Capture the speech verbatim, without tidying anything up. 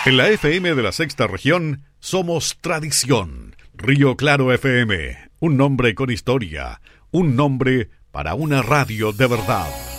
En la F M de la Sexta Región somos tradición. Río Claro F M, un nombre con historia, un nombre para una radio de verdad.